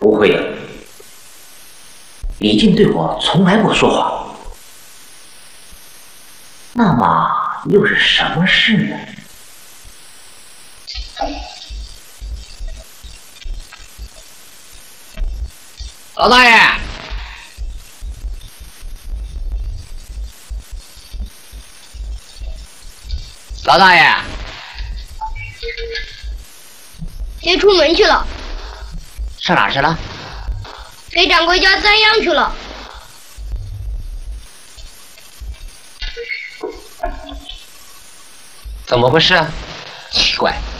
不会的，李靖对我从来不说谎。那么又是什么事呢？ 老大爷，老大爷， 爹出门去了， 上哪儿去了？ 给掌柜家栽秧去了。 怎么回事？奇怪。